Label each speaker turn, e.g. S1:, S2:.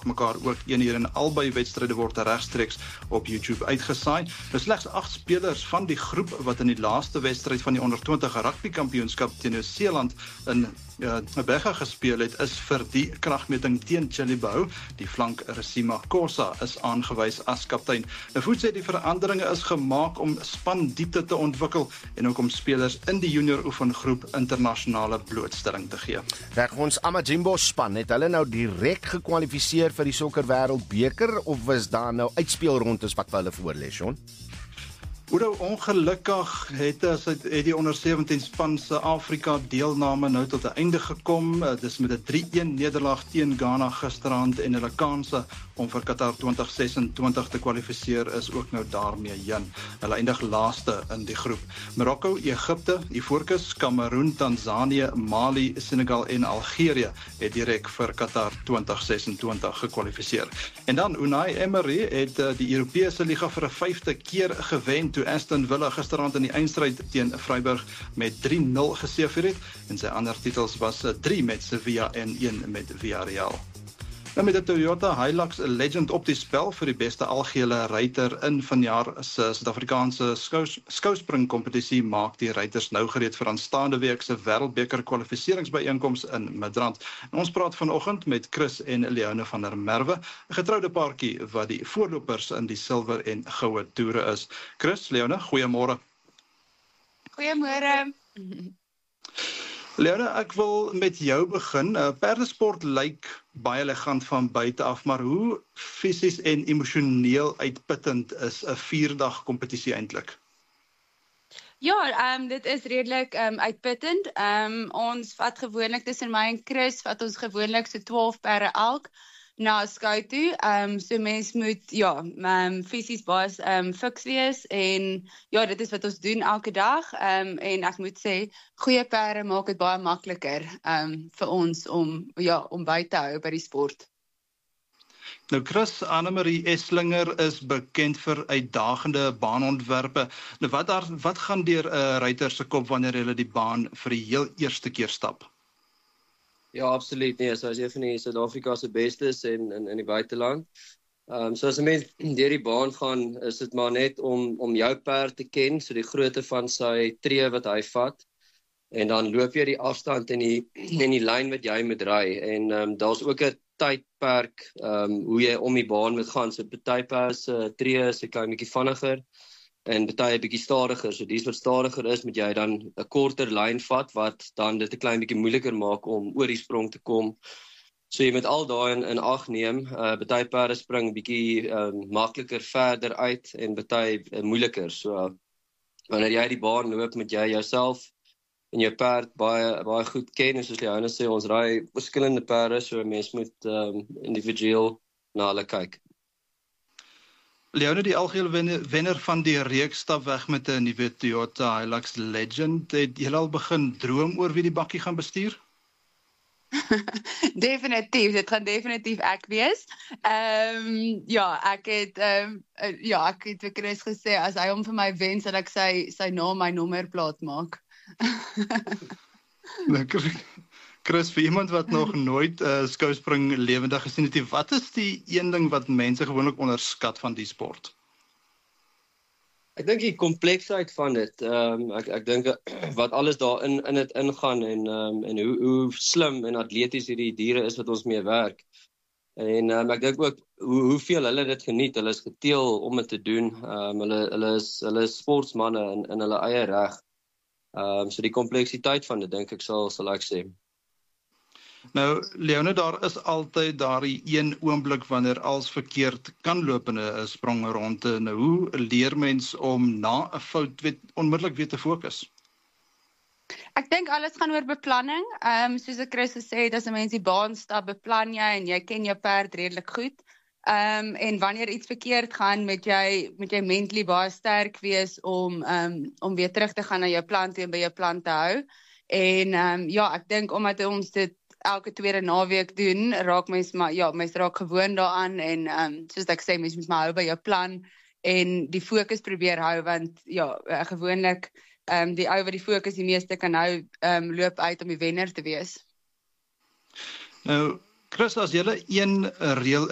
S1: raak mekaar ook 1 uur en albei wedstryde word regstreeks op YouTube uitgesaai. Slegs 8 spelers van die groep wat in die laaste wedstryd van die onder 20 rugby kampioenskap teen Nieu-Seeland in Bega gespeel het, is vir die kragmeting teen Chili behou. Die flank Resima Kosa is aangewys as kaptein. Voet sê die veranderinge is gemaak om spandiepte te ontwikkel en ook om spelers in die junior oefengroep internasionale blootstelling te gee.
S2: Reg, ons Amajimbo span, het hulle nou direk gekwalifiseer vir die sokker wêreldbeker of is daar nou uitspeelrondes wat vir hulle voorlê, Sean?
S1: Oudo, ongelukkig het die onder 17 span se Afrika deelname nou tot 'n einde gekom. Dis met 'n 3-1 nederlaag teen Ghana gisteraand en hulle kanse om vir Qatar 2026 te kwalifiseer is ook nou daarmee heen. Hulle eindig laaste in die groep. Marokko, Egipte, Ivoorkus, Kameroen, Tanzanië, Mali, Senegal en Algerië het direk vir Qatar 2026 gekwalifiseer. En dan Unai Emery het die Europese liga vir 'n 5de keer gewen toe Aston Villa gisterand in die eindstryd teen Freiburg met 3-0 geseëvier het en sy ander titels was 3 met Sevilla en 1 met Villarreal. Nou met die Toyota Hilux Legend op die spel vir die beste algehele ruiter in vanjaar se Suid-Afrikaanse skouspring kompetisie maak die ruiters nou gereed vir aanstaande week se wêreldbeker kwalifikasiebijeenkoms in Midrand. En ons praat vanoggend met Chris en Leone van der Merwe, 'n getroude paartjie wat die voorlopers in die silwer en goue toere is. Chris, Leone, goeiemôre.
S3: Goeiemôre.
S1: Leone, ek wil met jou begin. Perdesport lyk baie elegant van buite af, maar hoe fisies en emosioneel uitputtend is 'n 4-dag kompetisie eintlik?
S3: Ja, dit is redelik uitputtend. Ons vat gewoonlik tussen my en Chris, vat ons gewoonlik so 12 perde elk na skou toe. So mens moet fisies baie fiks wees en ja, dit is wat ons doen elke dag. En ek moet sê, goeie perde maak dit baie makliker vir ons om by te hou by die sport.
S1: Nou Chris, Annemarie Esslinger is bekend vir uitdagende baanontwerpe. Nou wat gaan deur 'n ruiter se kop wanneer hulle die baan vir die heel eerste keer stap?
S4: Ja, absoluut. Nee, so as jy van die Suid-Afrika se bestes in die buiteland. So as 'n mens deur die baan gaan, is dit maar net om jou perd te ken, so die grootte van sy tree wat hy vat. En dan loop jy die afstand in die lyn wat jy moet ry. En daar's ook 'n tydperk hoe jy om die baan moet gaan. So party perde se tree is 'n klein bietjie vinniger en party 'n bietjie stadiger. So dies wat stadiger is, moet jy dan 'n korter lyn vat wat dan dit 'n klein bietjie moeiliker maak om oor die sprong te kom. So jy moet al daai in ag neem. Party perde spring bietjie makliker verder uit en party moeiliker. So wanneer jy die baan loop, moet jy jouself en jou perd baie goed ken. En soos Leone sê, ons ry verskillende perde, so 'n mens moet individueel na hulle kyk.
S1: Leone, die algehele wenner van die reeks, stap weg met 'n nuwe Toyota Hilux Legend. Het jy al begin droom oor wie die bakkie gaan bestuur?
S3: Definitief, dit gaan definitief ek wees. Ek het vir Chris gesê, as hy hom vir my wen, sal ek sy naam my nommerplaat maak.
S1: Chris, vir iemand wat nog nooit skouspring lewendig gesien het, wat is die een ding wat mense gewoonlik onderskat van die sport?
S4: Ek dink die kompleksheid van dit. Ek dink wat alles daarin dit ingaan en hoe slim en atleties hierdie diere is wat ons mee werk. En ek dink ook hoeveel hulle dit geniet. Hulle is geteel om dit te doen. Hulle is sportsmanne in hulle eie reg. So die kompleksiteit van dit, dink ek sal ek sê.
S1: Nou, Leone, daar is altyd daardie een oomblik wanneer alles verkeerd kan loop in 'n sprongronde. Nou, hoe leer mens om na 'n fout onmiddellik weer te fokus?
S3: Ek dink alles gaan oor beplanning. Soos ek Chris gesê het, as 'n mens die baan stap, beplan jy en jy ken jou perd redelik goed. En wanneer iets verkeerd gaan, moet jy mentally baie sterk wees om weer terug te gaan na jou plan toe en by jou plan te hou. En ek dink omdat ons dit elke tweede naweek doen, raak mens raak gewoond daaraan en soos ek sê, mens moet maar hou by jou plan en die fokus probeer hou, want gewoonlik die ou wat die fokus die meeste kan hou, loop uit om die wenner te wees.
S1: Nou, Chris, as jy een reël